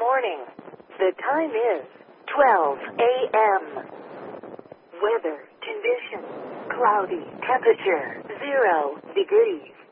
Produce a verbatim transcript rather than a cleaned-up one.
morning. The time is twelve a.m. Weather conditions: cloudy, temperature zero degrees.